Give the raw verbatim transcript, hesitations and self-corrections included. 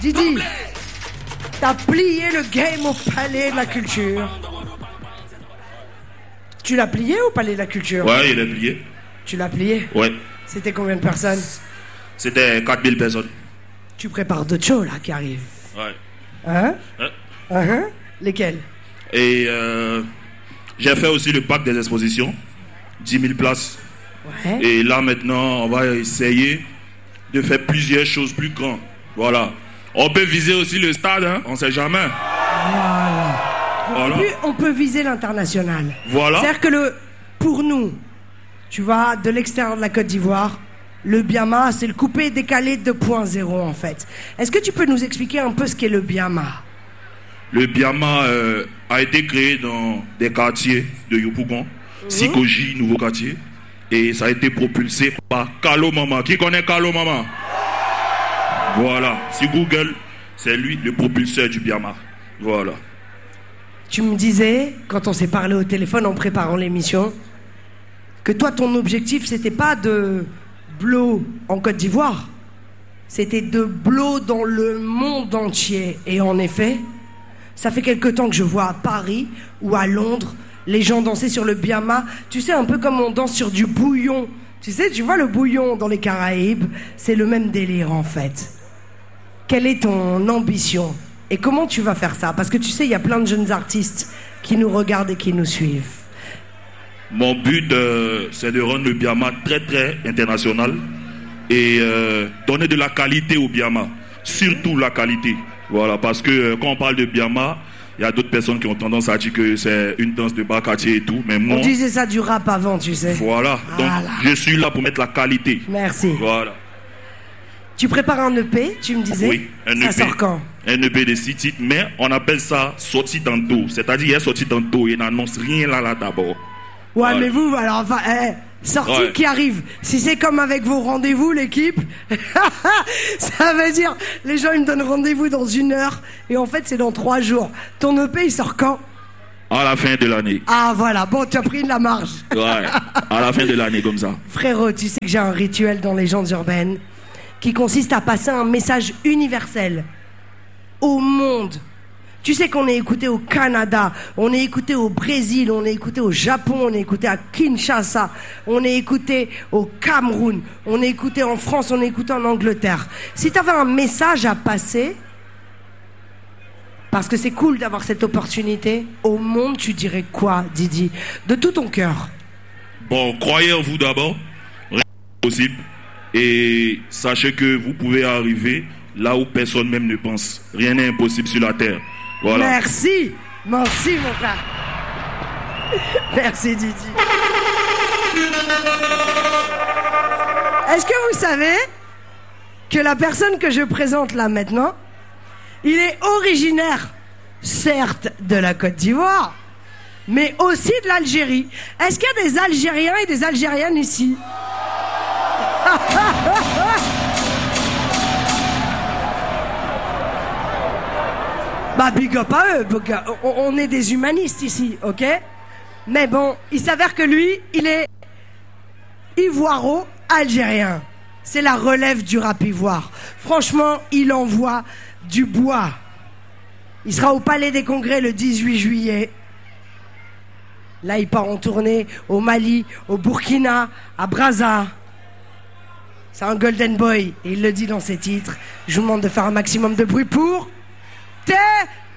Didi, t'as plié le game au Palais de la Culture. Tu l'as plié au Palais de la Culture? Ouais, il est plié. Tu l'as plié? Ouais. C'était combien de personnes? C'était quatre mille personnes. Tu prépares d'autres shows là qui arrivent. Ouais. Hein? Hein? Uh-huh. Lesquels? Et euh, j'ai fait aussi le parc des expositions, dix mille places. Ouais. Et là maintenant, on va essayer de faire plusieurs choses plus grandes. Voilà. On peut viser aussi le stade, hein? On sait jamais. Voilà. Voilà. Et puis, on peut viser l'international. Voilà. C'est-à-dire que le, pour nous, tu vois, de l'extérieur de la Côte d'Ivoire, le Biama, c'est le coupé décalé deux point zéro en fait. Est-ce que tu peux nous expliquer un peu ce qu'est le Biama? Le Biama euh, a été créé dans des quartiers de Yopougon, mmh. Sikoji, nouveau quartier, et ça a été propulsé par Kalo Mama. Qui connaît Kalo Mama? Voilà, si Google, c'est lui le propulseur du Biama. Voilà. Tu me disais, quand on s'est parlé au téléphone en préparant l'émission, que toi, ton objectif, c'était pas de blow en Côte d'Ivoire, c'était de blow dans le monde entier. Et en effet, ça fait quelque temps que je vois à Paris ou à Londres les gens danser sur le Biama. Tu sais, un peu comme on danse sur du bouillon. Tu sais, tu vois le bouillon dans les Caraïbes, c'est le même délire en fait. Quelle est ton ambition? Et comment tu vas faire ça? Parce que tu sais, il y a plein de jeunes artistes qui nous regardent et qui nous suivent. Mon but, euh, c'est de rendre le Biama très très international et euh, donner de la qualité au Biama. Surtout la qualité. Voilà, parce que euh, quand on parle de Biama, il y a d'autres personnes qui ont tendance à dire que c'est une danse de bas quartier et tout. Mais moi, on disait ça du rap avant, tu sais. Voilà, donc voilà. Je suis là pour mettre la qualité. Merci. Voilà. Tu prépares un E P, tu me disais? Oui, un ça E P. Sort quand? Un E P de six titres, mais on appelle ça sorti dans le dos. C'est-à-dire, il est sorti dans le dos, il n'annonce rien là, là d'abord. Ouais, voilà. Mais vous, alors, enfin, eh, sortie ouais. Qui arrive. Si c'est comme avec vos rendez-vous, l'équipe, ça veut dire, les gens, ils me donnent rendez-vous dans une heure, et en fait, c'est dans trois jours. Ton E P, il sort quand? À la fin de l'année. Ah, voilà, bon, tu as pris de la marge. Ouais, à la fin de l'année, comme ça. Frérot, tu sais que j'ai un rituel dans Légendes urbaines qui consiste à passer un message universel au monde. Tu sais qu'on est écouté au Canada, on est écouté au Brésil, on est écouté au Japon, on est écouté à Kinshasa, on est écouté au Cameroun, on est écouté en France, on est écouté en Angleterre. Si tu avais un message à passer, parce que c'est cool d'avoir cette opportunité, au monde, tu dirais quoi, Didi? De tout ton cœur. Bon, croyez en vous d'abord, rien n'est possible. Et sachez que vous pouvez arriver là où personne même ne pense. Rien n'est impossible sur la terre. Voilà. Merci, merci mon frère. Merci Didi. Est-ce que vous savez que la personne que je présente là maintenant, il est originaire, certes, de la Côte d'Ivoire, mais aussi de l'Algérie. Est-ce qu'il y a des Algériens et des Algériennes ici? Bah big up à eux, on est des humanistes ici, ok? Mais bon, il s'avère que lui, il est ivoiro-algérien. C'est la relève du rap ivoire. Franchement, il envoie du bois. Il sera au Palais des Congrès le dix-huit juillet. Là, il part en tournée au Mali, au Burkina, à Brazza. C'est un golden boy, et il le dit dans ses titres. Je vous demande de faire un maximum de bruit pour... T